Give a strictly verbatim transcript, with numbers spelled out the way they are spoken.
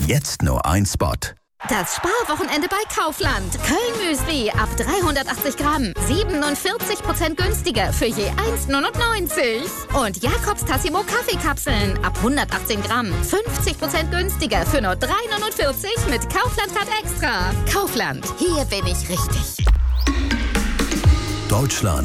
Jetzt nur ein Spot. Das Sparwochenende bei Kaufland. Köln-Müsli ab dreihundertachtzig Gramm. siebenundvierzig Prozent günstiger für je eins neunundneunzig. Und Jakobs Tassimo Kaffeekapseln ab hundertachtzehn Gramm. fünfzig Prozent günstiger für nur drei neunundvierzig mit Kaufland-Card Extra. Kaufland, hier bin ich richtig. Deutschland